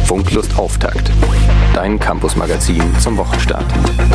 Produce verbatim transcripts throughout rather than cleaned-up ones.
Funklust Auftakt. Dein Campus-Magazin zum Wochenstart.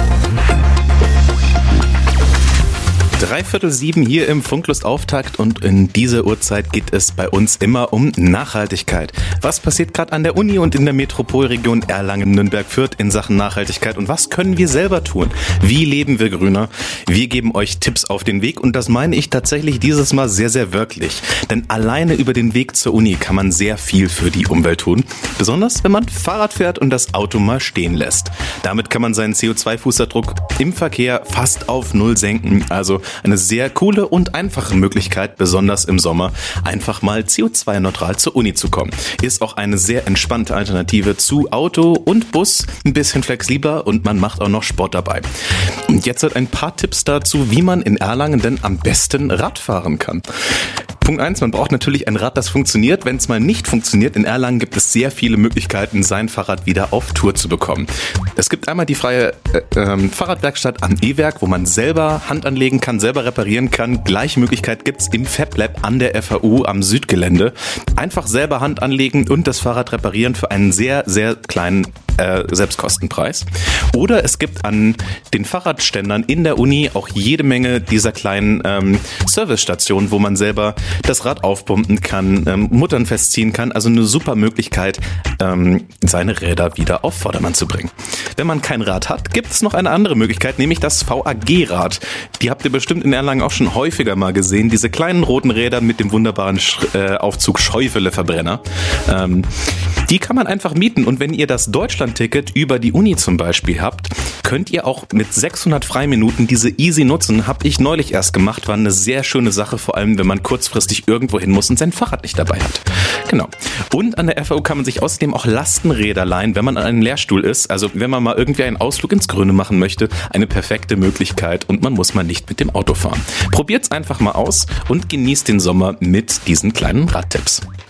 Dreiviertel sieben hier im Funklust Auftakt und in dieser Uhrzeit geht es bei uns immer um Nachhaltigkeit. Was passiert gerade an der Uni und in der Metropolregion Erlangen-Nürnberg-Fürth in Sachen Nachhaltigkeit und was können wir selber tun? Wie leben wir grüner? Wir geben euch Tipps auf den Weg und das meine ich tatsächlich dieses Mal sehr, sehr wirklich. Denn alleine über den Weg zur Uni kann man sehr viel für die Umwelt tun. Besonders wenn man Fahrrad fährt und das Auto mal stehen lässt. Damit kann man seinen C O zwei Fußabdruck im Verkehr fast auf Null senken. Also eine sehr coole und einfache Möglichkeit, besonders im Sommer, einfach mal C O zwei neutral zur Uni zu kommen. Ist auch eine sehr entspannte Alternative zu Auto und Bus, ein bisschen flexibler und man macht auch noch Sport dabei. Und jetzt halt ein paar Tipps dazu, wie man in Erlangen denn am besten Rad fahren kann. Punkt eins, man braucht natürlich ein Rad, das funktioniert. Wenn es mal nicht funktioniert, in Erlangen gibt es sehr viele Möglichkeiten, sein Fahrrad wieder auf Tour zu bekommen. Es gibt einmal die freie äh, äh, Fahrradwerkstatt am E-Werk, wo man selber Hand anlegen kann, selber reparieren kann. Gleiche Möglichkeit gibt es im FabLab an der F A U am Südgelände. Einfach selber Hand anlegen und das Fahrrad reparieren für einen sehr, sehr kleinen äh, Selbstkostenpreis. Oder es gibt an den Fahrradständern in der Uni auch jede Menge dieser kleinen ähm, Servicestationen, wo man selber das Rad aufpumpen kann, ähm, Muttern festziehen kann. Also eine super Möglichkeit, ähm, seine Räder wieder auf Vordermann zu bringen. Wenn man kein Rad hat, gibt es noch eine andere Möglichkeit, nämlich das V A G-Rad. Die habt ihr bestimmt in Erlangen auch schon häufiger mal gesehen. Diese kleinen roten Räder mit dem wunderbaren Sch- äh, Aufzug Schäufele-Verbrenner. Ähm, die kann man einfach mieten. Und wenn ihr das Deutschland-Ticket über die Uni zum Beispiel habt, könnt ihr auch mit sechshundert Freiminuten diese easy nutzen. Hab ich neulich erst gemacht. War eine sehr schöne Sache, vor allem wenn man kurzfristig irgendwo hin muss und sein Fahrrad nicht dabei hat. Genau. Und an der F A U kann man sich außerdem auch Lastenräder leihen, wenn man an einem Lehrstuhl ist. Also wenn man mal irgendwie einen Ausflug ins Grüne machen möchte, eine perfekte Möglichkeit und man muss mal nicht mit dem Auto fahren. Probiert's einfach mal aus und genießt den Sommer mit diesen kleinen Radtipps.